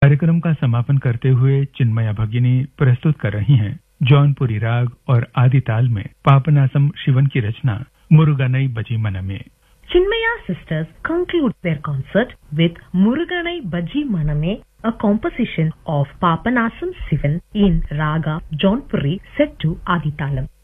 कार्यक्रम का समापन करते हुए चिन्मया भगिनी प्रस्तुत कर रही हैं जौनपुरी राग और आदि ताल में पापनासम शिवन की रचना मुरुगनई बजी मनमे। Chinmaya sisters conclude their concert with Muruganai Bajji Maname, a composition of Papanasam Sivan in Raga Jaunpuri set to Aditalam.